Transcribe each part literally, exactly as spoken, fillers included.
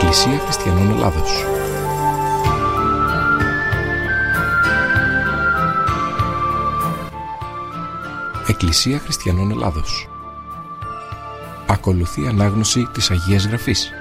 Εκκλησία Χριστιανών Ελλάδος. Εκκλησία Χριστιανών Ελλάδος. Ακολουθεί ανάγνωση της Αγίας Γραφής.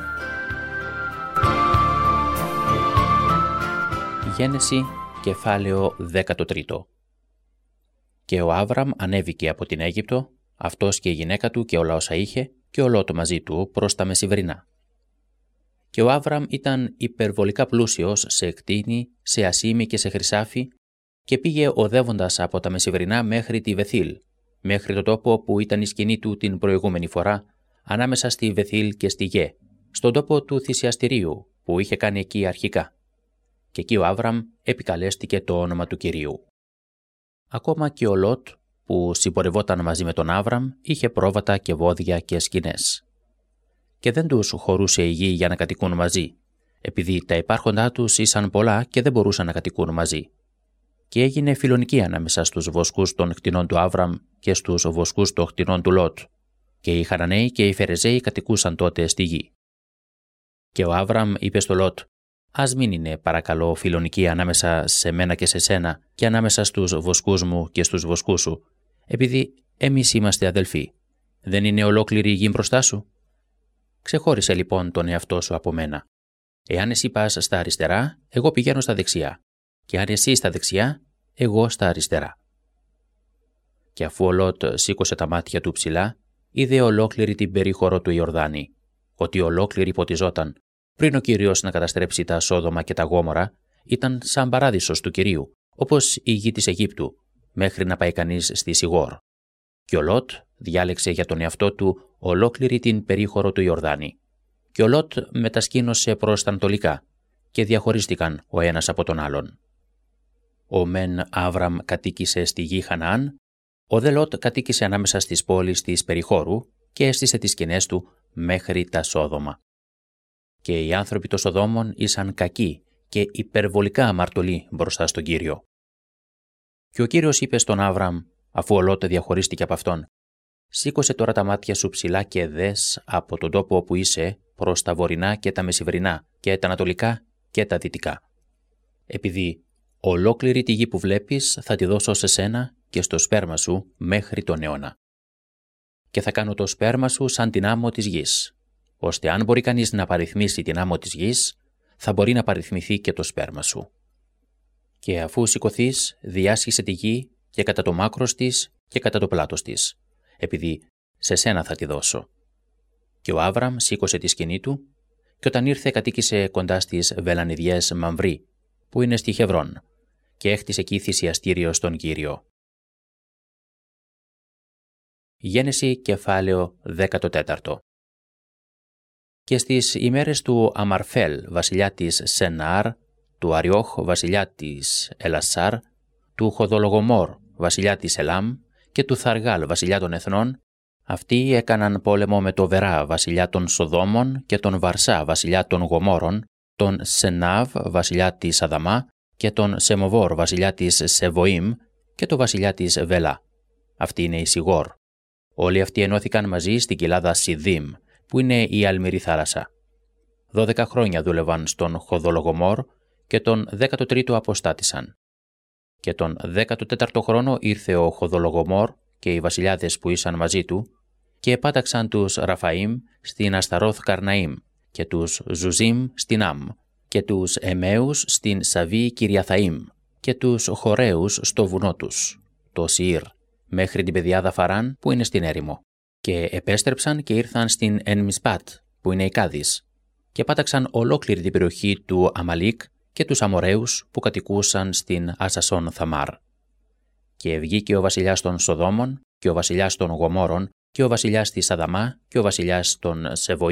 Γένεση, κεφάλαιο δέκατο τρίτο. Και ο Άβραμ ανέβηκε από την Αίγυπτο, αυτός και η γυναίκα του και όλα όσα είχε, και ο Λώτ μαζί του προς τα μεσηβρινά. Και ο Άβραμ ήταν υπερβολικά πλούσιος σε κτήνη, σε ασίμι και σε χρυσάφι, και πήγε οδεύοντας από τα μεσηβρινά μέχρι τη Βεθήλ, μέχρι το τόπο που ήταν η σκηνή του την προηγούμενη φορά, ανάμεσα στη Βεθήλ και στη Γε, στον τόπο του θυσιαστηρίου που είχε κάνει εκεί αρχικά. Και εκεί ο Άβραμ επικαλέστηκε το όνομα του Κυρίου. Ακόμα και ο Λώτ, που συμπορευόταν μαζί με τον Άβραμ, είχε πρόβατα και βόδια και σκηνές. Και δεν τους χωρούσε η γη για να κατοικούν μαζί, επειδή τα υπάρχοντά τους ήσαν πολλά και δεν μπορούσαν να κατοικούν μαζί. Και έγινε φιλονική ανάμεσα στους βοσκούς των κτηνών του Άβραμ και στους βοσκούς των κτηνών του Λώτ, και οι Χαραναίοι και οι Φερεζαίοι κατοικούσαν τότε στη γη. Και ο Άβραμ είπε στο Λώτ: «Ας μην είναι, παρακαλώ, φιλονική ανάμεσα σε μένα και σε σένα και ανάμεσα στους βοσκούς μου και στους βοσκούς σου, επειδή εμείς είμαστε αδελφοί. Δεν είναι ολόκληρη η γη μπροστά σου? Ξεχώρισε λοιπόν τον εαυτό σου από μένα. Εάν εσύ πας στα αριστερά, εγώ πηγαίνω στα δεξιά. Και αν εσύ στα δεξιά, εγώ στα αριστερά». Και αφού ο Λώτ σήκωσε τα μάτια του ψηλά, είδε ολόκληρη την περίχωρο του Ιορδάνη, ότι ολόκληρη ποτιζόταν. Πριν ο Κύριος να καταστρέψει τα Σόδομα και τα Γόμορα, ήταν σαν παράδεισος του Κυρίου, όπως η γη της Αιγύπτου, μέχρι να πάει κανείς στη Σιγόρ. Και ο Λώτ διάλεξε για τον εαυτό του ολόκληρη την περίχωρο του Ιορδάνη. Και ο Λώτ μετασκήνωσε προς τα ανατολικά, και διαχωρίστηκαν ο ένας από τον άλλον. Ο μεν Άβραμ κατοίκησε στη γη Χαναάν, ο δε Λώτ κατοίκησε ανάμεσα στις πόλεις της περιχώρου και έστησε τις σκηνές του μέχρι τα Σόδομα. Και οι άνθρωποι των Σοδόμων ήσαν κακοί και υπερβολικά αμαρτωλοί μπροστά στον Κύριο. Και ο Κύριος είπε στον Άβραμ, αφού ο Λώτ διαχωρίστηκε από αυτόν: «Σήκωσε τώρα τα μάτια σου ψηλά και δες από τον τόπο όπου είσαι προς τα βορεινά και τα μεσηβρινά και τα ανατολικά και τα δυτικά. Επειδή ολόκληρη τη γη που βλέπεις θα τη δώσω σε σένα και στο σπέρμα σου μέχρι τον αιώνα. Και θα κάνω το σπέρμα σου σαν την άμμο της γης, ώστε αν μπορεί κανείς να παριθμίσει την άμμο της γης, θα μπορεί να παριθμηθεί και το σπέρμα σου. Και αφού σηκωθείς, διάσχισε τη γη και κατά το μάκρος της και κατά το πλάτος της, επειδή σε σένα θα τη δώσω». Και ο Άβραμ σήκωσε τη σκηνή του, και όταν ήρθε κατοίκησε κοντά στις βελανιδιές Μαμβρή, που είναι στη Χεβρών, και έχτισε εκεί θυσιαστήριο στον Κύριο. Γένεση, κεφάλαιο δέκατο τέταρτο. Και στις ημέρες του Αμαρφέλ, βασιλιά της Σενάρ, του Αριόχ, βασιλιά της Ελασάρ, του Χοδολογομόρ, βασιλιά της Ελάμ, και του Θαργάλ, βασιλιά των εθνών, αυτοί έκαναν πόλεμο με το Βερά, βασιλιά των Σοδόμων, και τον Βαρσά, βασιλιά των Γομόρων, τον Σενάβ, βασιλιά της Αδαμά, και τον Σεμοβόρ, βασιλιά της Σεβοήμ, και το βασιλιά της Βελά. Αυτή είναι η Σιγόρ. Όλοι αυτοί ενώθηκαν μαζί στην κοιλάδα Σιδήμ, που είναι η αλμυρή θάλασσα. Δώδεκα χρόνια δούλευαν στον Χοδολογομόρ και τον δέκατο τρίτο αποστάτησαν. Και τον δέκατο τέταρτο χρόνο ήρθε ο Χοδολογομόρ και οι βασιλιάδες που ήσαν μαζί του και επάταξαν τους Ραφαΐμ στην Ασταρόθ Καρναΐμ και τους Ζουζίμ στην Αμ και τους Εμέους στην Σαβή Κυριαθαΐμ και τους Χορέους στο βουνό τους, το Σιήρ, μέχρι την πεδιάδα Φαράν που είναι στην έρημο. Και επέστρεψαν και ήρθαν στην Ενμισπάτ, που είναι η Κάδης, και πάταξαν ολόκληρη την περιοχή του Αμαλίκ και τους Αμοραίους που κατοικούσαν στην Ασασόν Θαμάρ. Και βγήκε ο βασιλιάς των Σοδόμων και ο βασιλιάς των Γομόρων και ο βασιλιάς της Αδαμά και ο βασιλιάς των Σεβοήμ